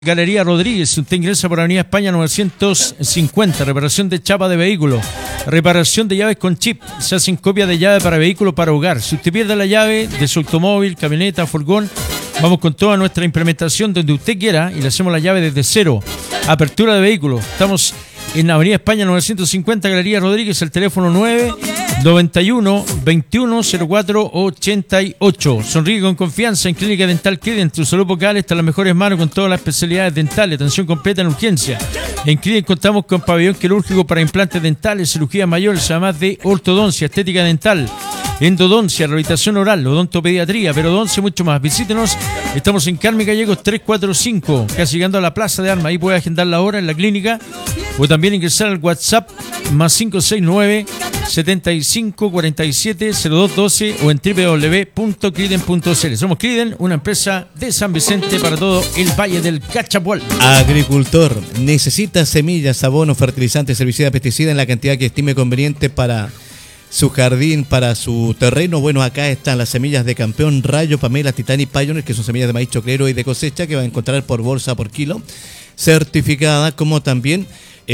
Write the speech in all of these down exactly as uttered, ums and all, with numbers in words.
Galería Rodríguez, usted ingresa por Avenida España novecientos cincuenta, reparación de chapa de vehículo, reparación de llaves con chip, se hacen copias de llave para vehículo para hogar. Si usted pierde la llave de su automóvil, camioneta, furgón, vamos con toda nuestra implementación donde usted quiera y le hacemos la llave desde cero. Apertura de vehículo, estamos en Avenida España novecientos cincuenta, Galería Rodríguez, el teléfono nueve noventa y uno veintiuno cero cuatro ochenta y ocho. Sonríe con confianza en Clínica Dental Criden. Tu salud bucal está en las mejores manos con todas las especialidades dentales, atención completa en urgencia. En Criden contamos con pabellón quirúrgico para implantes dentales, cirugía mayores, además de ortodoncia, estética dental, endodoncia, rehabilitación oral, odontopediatría, periodoncia y mucho más. Visítenos, estamos en Carmen Gallegos trescientos cuarenta y cinco, casi llegando a la Plaza de Armas. Ahí puede agendar la hora en la clínica o también ingresar al WhatsApp más cinco seis nueve setenta y cinco cuarenta y siete cero dos doce o en doble u doble u doble u punto criden punto c l. Somos Criden, una empresa de San Vicente para todo el Valle del Cachapual. Agricultor, necesita semillas, abonos, fertilizantes, herbicidas, pesticidas en la cantidad que estime conveniente para su jardín, para su terreno. Bueno, acá están las semillas de Campeón, Rayo, Pamela, Titán y Pioneer, que son semillas de maíz choclero y de cosecha que va a encontrar por bolsa por kilo, certificada, como también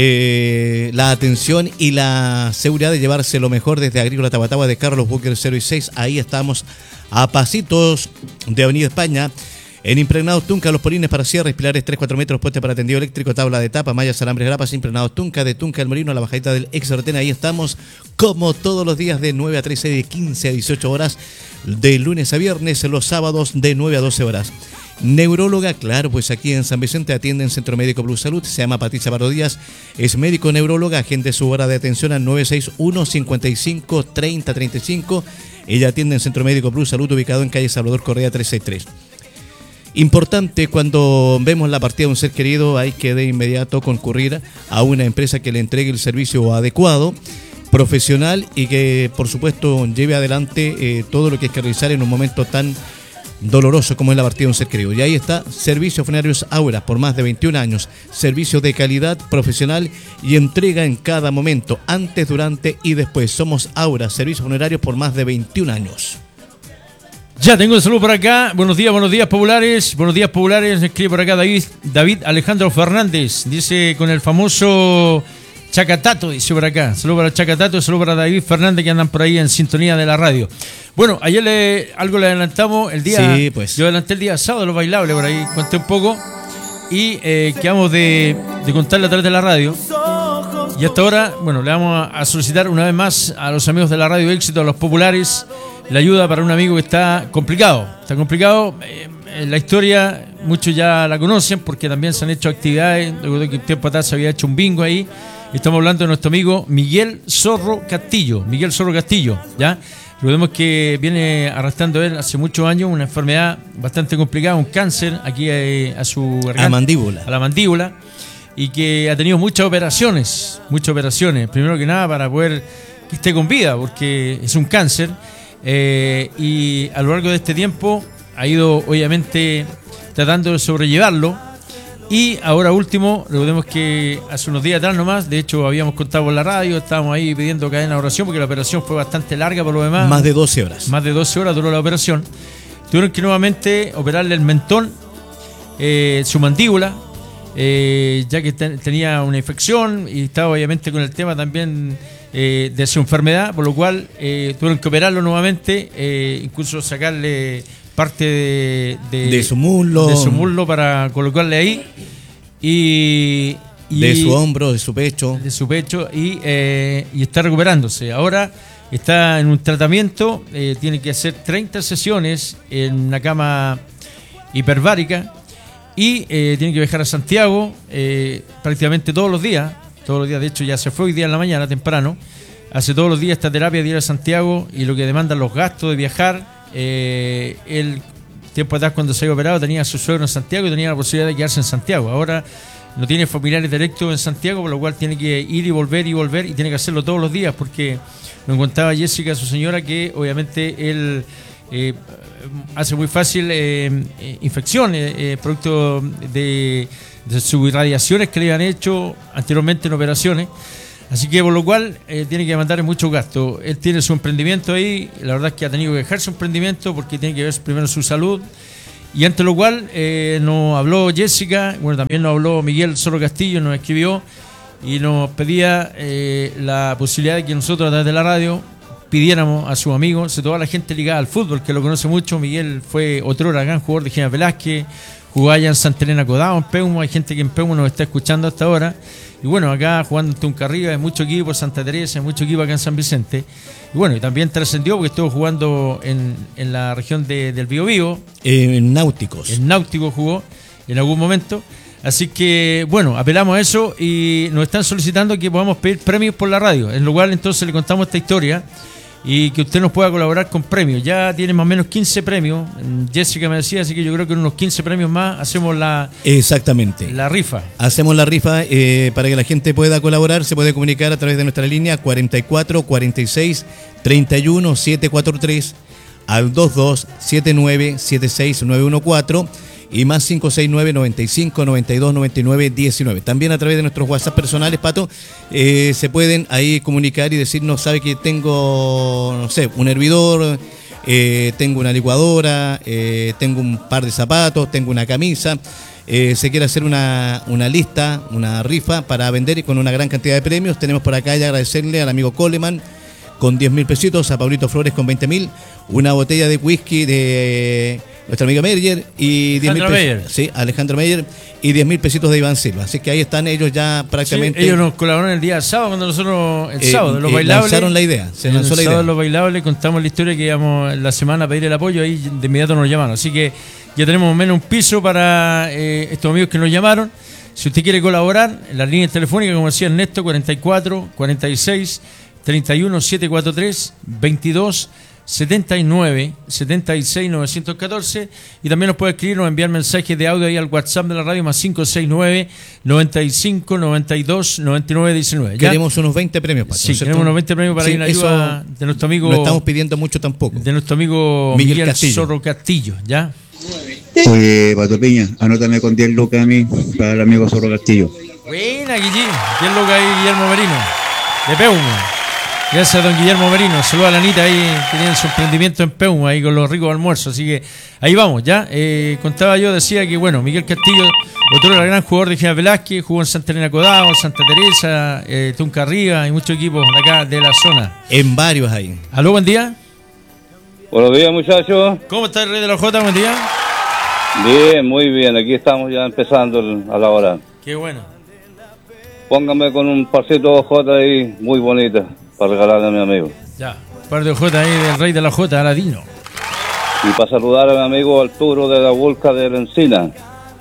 eh, la atención y la seguridad de llevarse lo mejor desde Agrícola Tahuatahua de Carlos Booker cero y seis. Ahí estamos a pasitos de Avenida España. En impregnados Tunca, los polines para cierres, pilares tres cuatro metros, puente para tendido eléctrico, tabla de tapa, mallas, alambres, grapas, impregnados Tunca, de Tunca del Molino, a la bajadita del ex Retén. Ahí estamos como todos los días de nueve a trece, de quince a dieciocho horas, de lunes a viernes, los sábados de nueve a doce horas. Neuróloga, claro, pues aquí en San Vicente atiende en Centro Médico Plus Salud, se llama Patricia Barro Díaz, es médico neuróloga, agende su hora de atención al nueve seis uno cincuenta y cinco treinta treinta y cinco. Ella atiende en Centro Médico Plus Salud, ubicado en calle Salvador Correa trescientos sesenta y tres. Importante, cuando vemos la partida de un ser querido, hay que de inmediato concurrir a una empresa que le entregue el servicio adecuado, profesional y que, por supuesto, lleve adelante eh, todo lo que hay que realizar en un momento tan doloroso como es la partida de un ser querido. Y ahí está, Servicios Funerarios Aura, por más de veintiún años, servicio de calidad, profesional y entrega en cada momento, antes, durante y después. Somos Aura, Servicios Funerarios por más de veintiún años. Ya tengo el saludo por acá. Buenos días, buenos días populares. Buenos días populares. Escribe por acá David, David Alejandro Fernández. Dice con el famoso Chacatato, dice por acá. Saludo para Chacatato, saludo para David Fernández, que andan por ahí en sintonía de la radio. Bueno, ayer le, algo le adelantamos el día. Sí, pues. Yo adelanté el día sábado los bailables, por ahí conté un poco. Y eh, quedamos de, de contarle a través de la radio. Y hasta ahora, bueno, le vamos a solicitar una vez más a los amigos de la Radio Éxito, a los populares, la ayuda para un amigo que está complicado. Está complicado. Eh, la historia, muchos ya la conocen porque también se han hecho actividades. Recuerdo que un tiempo atrás se había hecho un bingo ahí. Estamos hablando de nuestro amigo Miguel Zorro Castillo. Miguel Zorro Castillo, ¿ya? Recordemos que viene arrastrando él hace muchos años una enfermedad bastante complicada, un cáncer aquí a, a su garganta. A la mandíbula. A la mandíbula. Y que ha tenido muchas operaciones, muchas operaciones. Primero que nada para poder que esté con vida, porque es un cáncer. Eh, y a lo largo de este tiempo ha ido obviamente tratando de sobrellevarlo. Y ahora último, recordemos que hace unos días atrás nomás, de hecho habíamos contado por la radio, estábamos ahí pidiendo cadena de oración porque la operación fue bastante larga por lo demás. Más de doce horas. Más de doce horas duró la operación. Tuvieron que nuevamente operarle el mentón, eh, su mandíbula, eh, ya que ten, tenía una infección y estaba obviamente con el tema también eh, de su enfermedad, por lo cual eh, tuvieron que operarlo nuevamente, eh, incluso sacarle parte de, de, de su muslo de su muslo para colocarle ahí y, y de su hombro, de su pecho de su pecho y, eh, y está recuperándose. Ahora está en un tratamiento, eh, tiene que hacer treinta sesiones en una cama hiperbárica y eh, tiene que viajar a Santiago eh, prácticamente todos los días todos los días, de hecho ya se fue hoy día en la mañana temprano, hace todos los días esta terapia de ir a Santiago y lo que demandan los gastos de viajar. Eh, el tiempo atrás cuando se había operado tenía a su suegro en Santiago y tenía la posibilidad de quedarse en Santiago. Ahora no tiene familiares directos en Santiago, por lo cual tiene que ir y volver y volver y tiene que hacerlo todos los días porque nos contaba Jessica, su señora, que obviamente él eh, hace muy fácil eh, infecciones eh, producto de, de sus irradiaciones que le han hecho anteriormente en operaciones. Así que por lo cual eh, tiene que mandar muchos gastos. Él tiene su emprendimiento ahí, la verdad es que ha tenido que dejar su emprendimiento porque tiene que ver primero su salud Y ante lo cual eh, nos habló Jessica, bueno, también nos habló Miguel Zorro Castillo, nos escribió y nos pedía eh, la posibilidad de que nosotros a través de la radio pidiéramos a sus amigos, a toda la gente ligada al fútbol, que lo conoce mucho. Miguel fue otrora gran jugador de General Velázquez, jugó allá en Santa Elena Codao, en Peumo, hay gente que en Peumo nos está escuchando hasta ahora. Y bueno, acá jugando en Tuncarriba, hay mucho equipo, Santa Teresa, hay mucho equipo acá en San Vicente. Y bueno, y también trascendió porque estuvo jugando en, en la región de, del Biobío. En Náuticos. En Náutico jugó en algún momento. Así que, bueno, apelamos a eso y nos están solicitando que podamos pedir premios por la radio. En lo cual, entonces, le contamos esta historia y que usted nos pueda colaborar con premios. Ya tiene más o menos quince premios. Jessica me decía, así que yo creo que en unos quince premios más hacemos la, Exactamente. la rifa. Hacemos la rifa eh, para que la gente pueda colaborar. Se puede comunicar a través de nuestra línea cuarenta y cuatro, cuarenta y seis, treinta y uno, setecientos cuarenta y tres al veintidós, setenta y nueve, setenta y seis, novecientos catorce y más cinco seis nueve, noventa y cinco, noventa y dos, noventa y nueve, diecinueve. También a través de nuestros WhatsApp personales, Pato, eh, se pueden ahí comunicar y decirnos, sabe que tengo, no sé, un hervidor, eh, tengo una licuadora, eh, tengo un par de zapatos, tengo una camisa, eh, se quiere hacer una, una lista, una rifa para vender y con una gran cantidad de premios. Tenemos por acá y agradecerle al amigo Coleman con diez mil pesitos, a Pablito Flores con veinte mil, una botella de whisky de nuestra amiga Meyer y diez mil pesitos, sí, Alejandro Meyer y diez mil pesitos de Iván Silva. Así que ahí están ellos ya prácticamente. Sí, ellos nos colaboraron el día sábado cuando nosotros, el eh, sábado, los eh, bailables. lanzaron la idea, se lanzó la idea. El sábado los bailables contamos la historia que íbamos la semana a pedir el apoyo, ahí de inmediato nos llamaron. Así que ya tenemos más o menos un piso para eh, estos amigos que nos llamaron. Si usted quiere colaborar, en las líneas telefónicas, como decía Ernesto, cuarenta y cuatro, cuarenta y seis, treinta y uno, setecientos cuarenta y tres, veintidós, setenta y nueve, setenta y seis, novecientos catorce, y también nos puede escribir o enviar mensajes de audio ahí al WhatsApp de la radio más cinco seis nueve, noventa y cinco, noventa y dos, noventa y nueve, diecinueve. ¿Ya? Queremos unos veinte premios, Pato, sí, queremos unos veinte premios para sí, ir en ayuda de nuestro amigo. No estamos pidiendo mucho tampoco. De nuestro amigo Miguel, Miguel Castillo. Zorro Castillo, ¿ya? Oye, Pato Piña, anótame con diez lucas a mí para el amigo Zorro Castillo. Buena, Guillín. diez lucas ahí, Guillermo Merino, de Peumo. Gracias a don Guillermo Merino. Saludos a la Anita ahí, que tiene su emprendimiento en Peumo, ahí con los ricos almuerzos. Así que ahí vamos, ya. Eh, contaba yo, decía que, bueno, Miguel Castillo, otro era gran jugador de General Velázquez, jugó en Santa Elena Codao, Santa Teresa, eh, Tuncarriba, hay muchos equipos de acá de la zona. En varios ahí. Aló, buen día. Buenos días, muchachos. ¿Cómo está el Rey de la Jota? Buen día. Bien, muy bien. Aquí estamos ya empezando el- a la hora. Qué bueno. Póngame con un parcito de J ahí muy bonita para regalarle a mi amigo. Ya. Un par de Jota ahí del Rey de la Jota, Aladino. Y para saludar a mi amigo Arturo de la Vulca de la Encina.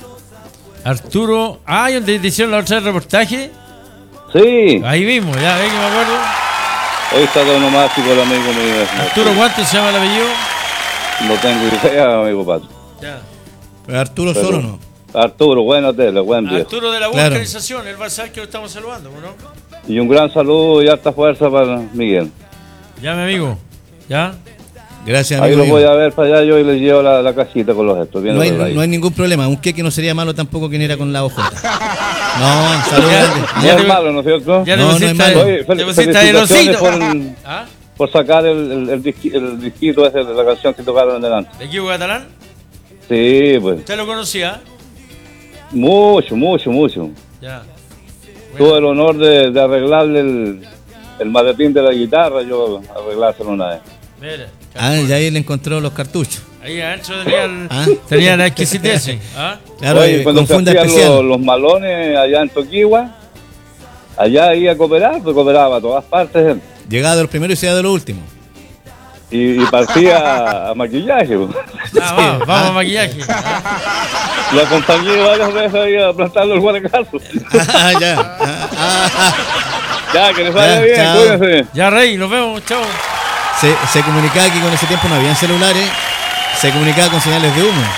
Arturo. Ah, ¿donde te hicieron la otra reportaje? Sí, Ahí mismo, ya, ve que me acuerdo. hoy está de onomástico el amigo mío. Arturo, ¿cuánto se llama el apellido? No tengo idea, amigo Pato. Ya. Arturo Pero- solo no. Arturo, buena tele, buen viejo. Arturo de la Claro. Vulcanización, él va a saber que lo estamos saludando, ¿no? Y un gran saludo y harta fuerza para Miguel. Ya, mi amigo. ¿Ya? Gracias, Ahí amigo. lo voy mío. a ver para allá yo y les llevo la, la casita con los gestos. No hay, viéndolo ahí. no hay ningún problema. Un queque no sería malo tampoco quien era con la hojota. No, saludos. Ya. No Ya es te- malo, ¿no es cierto? Ya No, te no pusiste, es malo. Oye, te fel- pusiste ahí el felicitaciones osito. por- ¿Ah? Por sacar el, el, el, disqui- el disquito ese de la canción que tocaron en delante. ¿De equipo catalán? Sí, pues. ¿Usted lo conocía? Mucho, mucho, mucho. Ya. Tuve el honor de, de arreglarle el, el maletín de la guitarra, yo arreglárselo una vez. Mira. Ah, ya ahí le encontró los cartuchos. Ahí adentro tenía, el- Ah. tenía la exquisitez. ¿Ah? Claro, Oye, eh, cuando con se funda hacían especial. los, los malones allá en Toquigua, allá iba a cooperar, pues cooperaba a todas partes él. Llegaba de los primeros y se da de los últimos. Y, y partía a maquillaje. pues. Ah, vamos, vamos a maquillaje. ¿Ah? Lo acompañé varias veces ahí a plantarle el guanacazo. Ah, ya. Ah, ah, ah. Ya, que les vaya Ya, bien, chao. cuídense. Ya, Rey, nos vemos. Chao. Se, se comunicaba que con ese tiempo no habían celulares. Se comunicaba con señales de humo.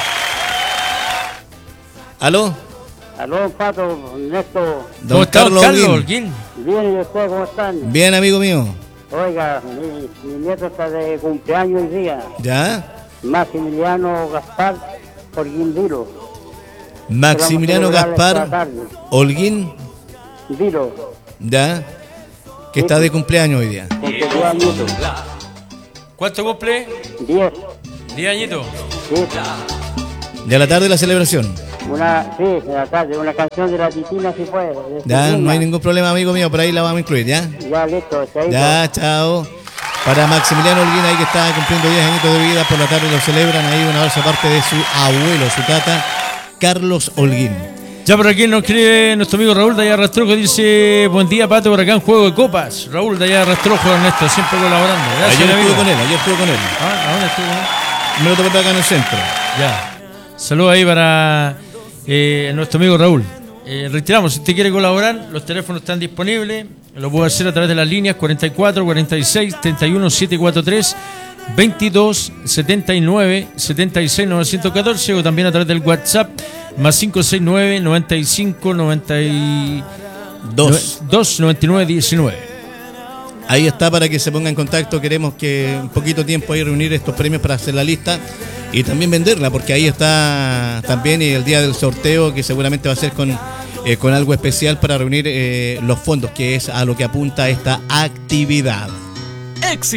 ¿Aló? Aló, Pato, Ernesto. Don ¿Cómo está, don Carlos Holguín. Holguín? Bien, ¿y ustedes cómo están? Bien, amigo mío. Oiga, mi, mi nieto está de cumpleaños hoy día. ¿Ya? Maximiliano Gaspar Holguín Dilo. Maximiliano Vamos a celebrarle esta Gaspar tarde. Holguín. Dilo, ¿Ya? Que está de cumpleaños hoy día. porque tu añito. ¿Cuánto cumple? Diez. Diez añitos. Sí. De la tarde la celebración. Una, sí, de la tarde, una canción de la Titina si puede. Ya, no hay ningún problema, amigo mío, por ahí la vamos a incluir, ¿ya? Ya, listo, chaito. Ya, chao. Para Maximiliano Holguín, ahí que está cumpliendo diez añitos de vida, por la tarde lo celebran ahí una bolsa aparte de su abuelo, su tata, Carlos Holguín. Ya por aquí nos escribe nuestro amigo Raúl de allá de Rastrojo, dice, buen día, Pato, por acá en Juego de Copas. Raúl de allá de Rastrojo, Ernesto, siempre colaborando. Gracias, Ayer amigo. estuve con él, ayer estuve con él. Ah, ¿a dónde estuvo? Me lo topé acá en el centro. Ya. Saludos ahí para eh, nuestro amigo Raúl. Eh, reiteramos, si usted quiere colaborar, los teléfonos están disponibles. Lo puede hacer a través de las líneas cuarenta y cuatro, cuarenta y seis, treinta y uno, setecientos cuarenta y tres, veintidós, setenta y nueve, setenta y seis, novecientos catorce o también a través del WhatsApp más cinco seis nueve, noventa y cinco, noventa y dos, noventa y nueve, diecinueve. Ahí está para que se ponga en contacto. Queremos que un poquito tiempo ahí reunir estos premios para hacer la lista y también venderla, porque ahí está también el día del sorteo, que seguramente va a ser con, eh, con algo especial para reunir eh, los fondos, que es a lo que apunta esta actividad. Éxito.